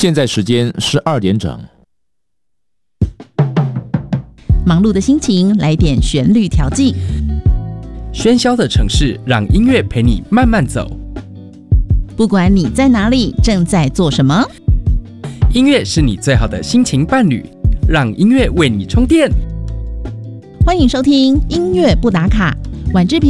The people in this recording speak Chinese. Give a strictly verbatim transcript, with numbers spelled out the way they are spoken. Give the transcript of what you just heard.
现在时间十二点整。 忙碌的心情来点旋律调剂， 喧嚣的城市让音乐陪你慢慢走。 不管你在哪里，正在做什么， 音乐是你最好的心情伴侣，让音乐为你充电。 欢迎收听音乐不打卡，晚志平